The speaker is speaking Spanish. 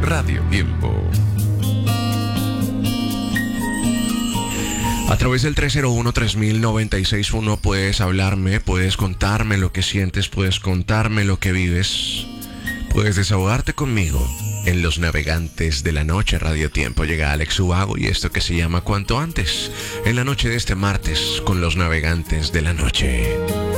Radio Tiempo. A través del 301-3000-961 puedes hablarme, puedes contarme lo que sientes, puedes contarme lo que vives, puedes desahogarte conmigo. En Los Navegantes de la Noche Radio Tiempo llega Alex Ubago y esto que se llama Cuanto Antes, en la noche de este martes con Los Navegantes de la Noche.